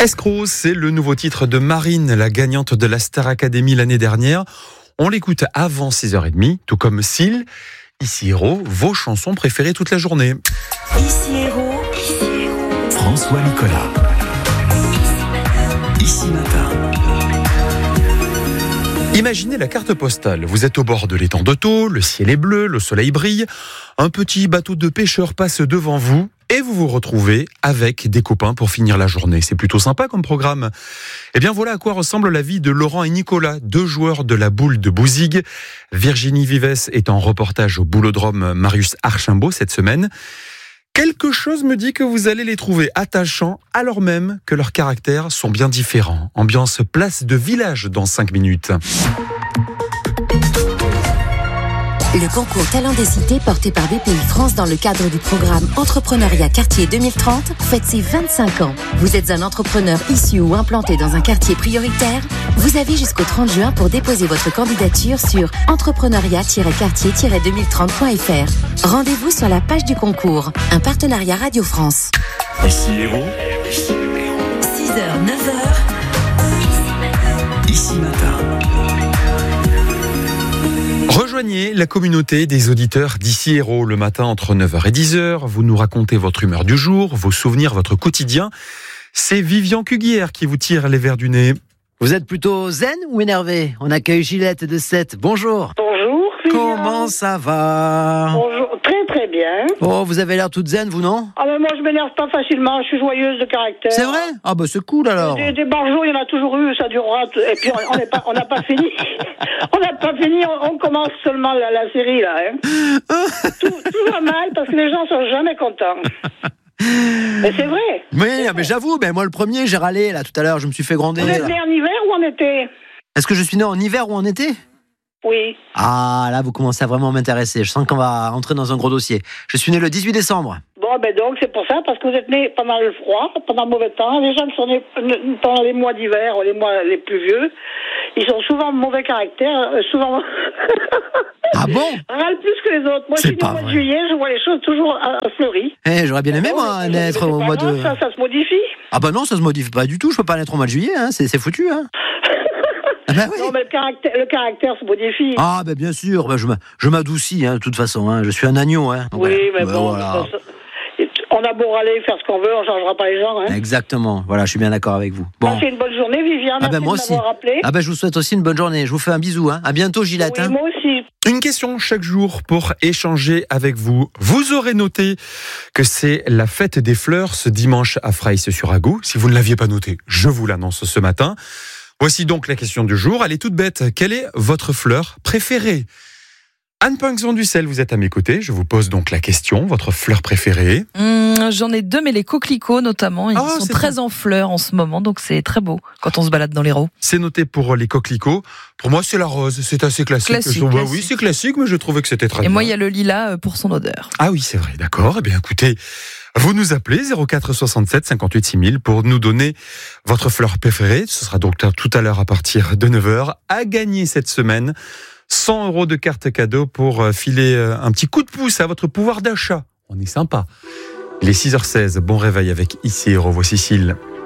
Escroc, c'est le nouveau titre de Marine, la gagnante de la Star Academy l'année dernière. On l'écoute avant 6h30, tout comme Syl. Ici Héros, vos chansons préférées toute la journée. Ici Héros. François Nicolas. Ici Matin. Imaginez la carte postale. Vous êtes au bord de l'étang de Thau, le ciel est bleu, le soleil brille. Un petit bateau de pêcheurs passe devant vous et vous vous retrouvez avec des copains pour finir la journée. C'est plutôt sympa comme programme. Eh bien voilà à quoi ressemble la vie de Laurent et Nicolas, deux joueurs de la boule de Bouzigues. Virginie Vives est en reportage au boulodrome Marius Archimbault cette semaine. Quelque chose me dit que vous allez les trouver attachants alors même que leurs caractères sont bien différents. Ambiance place de village dans 5 minutes. Le concours Talent des Cités porté par BPI France dans le cadre du programme Entrepreneuriat Quartier 2030 fête ses 25 ans. Vous êtes un entrepreneur issu ou implanté dans un quartier prioritaire? Vous avez jusqu'au 30 juin pour déposer votre candidature sur entrepreneuriat-quartier-2030.fr. Rendez-vous sur la page du concours. Un partenariat Radio France. Ici Héros. 6h, 9h. Ici Matin. Rejoignez la communauté des auditeurs d'Ici Héros le matin entre 9h et 10h. Vous nous racontez votre humeur du jour, vos souvenirs, votre quotidien. C'est Vivian Cuguière qui vous tire les verres du nez. Vous êtes plutôt zen ou énervé? On accueille Gillette de 7. Bonjour. Bonjour, Philippe. Comment ça va? Bonjour, très très bien. Oh, vous avez l'air toute zen, vous, non? Ah mais moi je m'énerve pas facilement, je suis joyeuse de caractère. C'est vrai? Ah bah c'est cool alors. Des barjots, il y en a toujours eu, ça durera. Et puis on n'a pas fini. On n'a pas fini, on commence seulement la série là. Hein. tout va mal parce que les gens sont jamais contents. Mais c'est vrai. Oui, mais j'avoue, moi le premier, j'ai râlé là tout à l'heure, je me suis fait gronder. Vous êtes né en hiver ou en été? Est-ce que je suis né en hiver ou en été? Oui. Ah, là vous commencez à vraiment m'intéresser. Je sens qu'on va entrer dans un gros dossier. Je suis né le 18 décembre. Bon, donc c'est pour ça, parce que vous êtes né pendant le froid, pendant le mauvais temps. Les gens qui sont nés pendant les mois d'hiver, ou les mois les plus vieux, ils sont souvent mauvais caractère, souvent... Ah bon? Râle plus que les autres. Moi, je suis né au mois de juillet, je vois les choses toujours fleuries. J'aurais bien aimé, moi, naître au mois de... Ça se modifie. Ah bah non, ça se modifie pas du tout. Je peux pas naître au mois de juillet, hein. C'est foutu, hein. Ah bah oui. Non, mais le caractère se modifie. Ah bah bien sûr, je m'adoucis, hein, de toute façon, hein. Je suis un agneau, hein. Oui, mais bon, voilà. On a beau râler, faire ce qu'on veut, on changera pas les gens, hein. Exactement, voilà, je suis bien d'accord avec vous. Bon. Passez une bonne journée, Viviane. Ah ben moi aussi. Rappelé. Ah ben je vous souhaite aussi une bonne journée. Je vous fais un bisou, hein. À bientôt, Gillette. Oui, hein. moi aussi. Une question chaque jour pour échanger avec vous. Vous aurez noté que c'est la fête des fleurs ce dimanche à Fraisse-sur-Agou. Si vous ne l'aviez pas noté, je vous l'annonce ce matin. Voici donc la question du jour. Elle est toute bête. Quelle est votre fleur préférée? Anne Pinxon-Dussel, vous êtes à mes côtés. Je vous pose donc la question. Votre fleur préférée? J'en ai deux, mais les coquelicots notamment, ils sont très en fleurs en ce moment, donc c'est très beau quand on se balade dans l'Hérault. C'est noté pour les coquelicots. Pour moi, c'est la rose. C'est assez classique. Classique. Oui, c'est classique, mais je trouvais que c'était très bien. Et moi, il y a le lilas pour son odeur. Ah oui, c'est vrai, d'accord. Eh bien, écoutez, vous nous appelez 04 67 58 6000 pour nous donner votre fleur préférée. Ce sera donc tout à l'heure à partir de 9h. À gagner cette semaine 100 € de carte cadeau pour filer un petit coup de pouce à votre pouvoir d'achat. On est sympa. Il est 6h16. Bon réveil avec Ici Héros. Voici Syl.